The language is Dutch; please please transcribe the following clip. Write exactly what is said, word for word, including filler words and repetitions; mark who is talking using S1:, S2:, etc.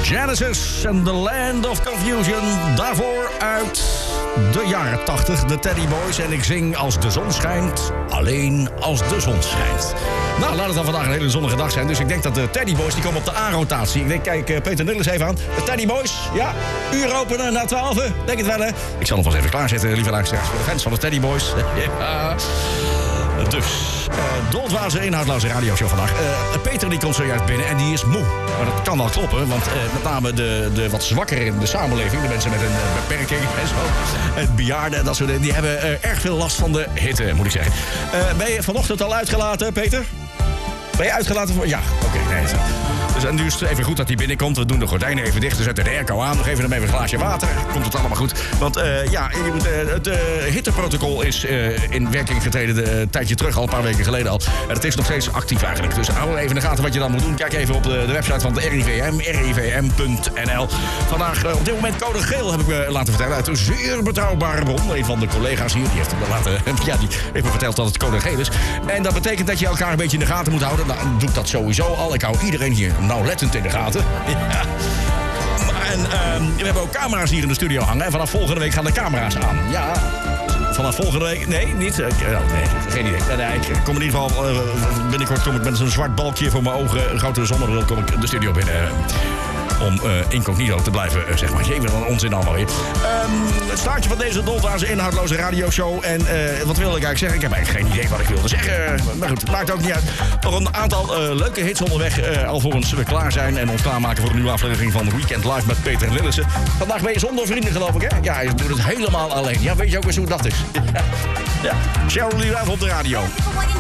S1: Genesis and the Land of Confusion. Daarvoor uit de jaren tachtig, de Teddy Boys. En ik zing als de zon schijnt, alleen als de zon schijnt. Nou, laat het dan vandaag een hele zonnige dag zijn. Dus ik denk dat de Teddy Boys, die komen op de A-rotatie. Ik denk, kijk uh, Peter Nilles even aan. De Teddy Boys, ja, uur openen na twaalf. Denk het wel, hè? Ik zal hem vast even klaarzetten, lieve luisteraars. Voor de fans van de Teddy Boys. Ja. Dus, uh, doldwaze, inhoudloze radioshow vandaag. Uh, Peter die komt zojuist binnen en die is moe. Maar dat kan wel kloppen, want uh, met name de, de wat zwakker in de samenleving... de mensen met een uh, beperking en zo, en bejaarden en dat soort dingen... die hebben uh, erg veel last van de hitte, moet ik zeggen. Uh, ben je vanochtend al uitgelaten, Peter? Ben je uitgelaten voor... Ja, oké, okay, nee. Dus en nu is het even goed dat hij binnenkomt. We doen de gordijnen even dicht, we zetten de airco aan. We geven hem even een glaasje water. Komt het allemaal goed. Want uh, ja, je moet, uh, het uh, hitteprotocol is uh, in werking getreden een uh, tijdje terug, al een paar weken geleden al. En het is nog steeds actief eigenlijk. Dus hou even in de gaten wat je dan moet doen. Kijk even op de, de website van de R I V M, R I V M punt N L. Vandaag uh, op dit moment code geel, heb ik me laten vertellen. Uit een zeer betrouwbare bron. Een van de collega's hier, die heeft me laten, ja, die heeft me verteld dat het code geel is. En dat betekent dat je elkaar een beetje in de gaten moet houden. Nou, doe ik dat sowieso al. Ik hou iedereen hier nauwlettend in de gaten. Ja. En uh, we hebben ook camera's hier in de studio hangen. En vanaf volgende week gaan de camera's aan. Ja, vanaf volgende week... Nee, niet? Uh, nee, geen idee. Nee, nee, ik kom in ieder geval... Uh, binnenkort kom ik met zo'n zwart balkje voor mijn ogen. Een grote zonnebril kom ik de studio binnen. Uh, om uh, incognito te blijven, uh, zeg maar. Jee, wat een onzin allemaal weer. Um, het staartje van deze doldwaze inhoudloze radioshow. En uh, wat wilde ik eigenlijk zeggen? Ik heb eigenlijk geen idee wat ik wilde zeggen. Maar goed, maakt ook niet uit. Nog een aantal uh, leuke hits onderweg. Uh, alvorens we klaar zijn en ons klaarmaken voor een nieuwe aflevering van Weekend Live met Peter Nillissen. Vandaag ben je zonder vrienden, geloof ik, hè? Ja, je doet het helemaal alleen. Ja, weet je ook eens hoe dat is? Ja. Cheryl Lee Ralph op de radio.